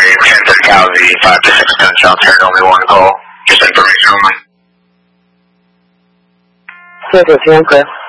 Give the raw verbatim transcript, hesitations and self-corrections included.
Kansas County, five to six gunshots, heard only one call. Just information only. Kansas, Kansas.